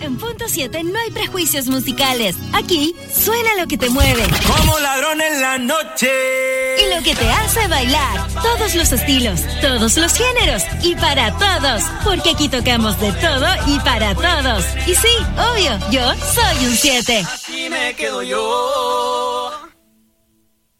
En Punto 7 no hay prejuicios musicales. Aquí suena lo que te mueve. Como ladrón en la noche. Y lo que te hace bailar. Todos los estilos, todos los géneros y para todos. Porque aquí tocamos de todo y para todos. Y sí, obvio, yo soy un 7. Aquí me quedo yo.